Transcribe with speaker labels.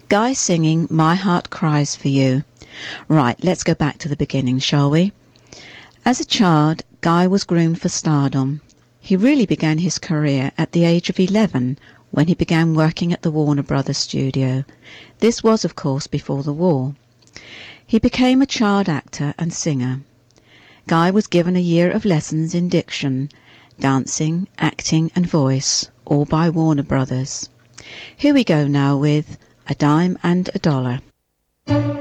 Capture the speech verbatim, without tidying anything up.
Speaker 1: Guy singing My Heart Cries for You. Right, let's go back to the beginning, shall we? As a child, Guy was groomed for stardom. He really began his career at the age of eleven, when he began working at the Warner Brothers studio. This was, of course, before the war. He became a child actor and singer. Guy was given a year of lessons in diction, dancing, acting and voice, all by Warner Brothers. Here we go now with A Dime and a Dollar.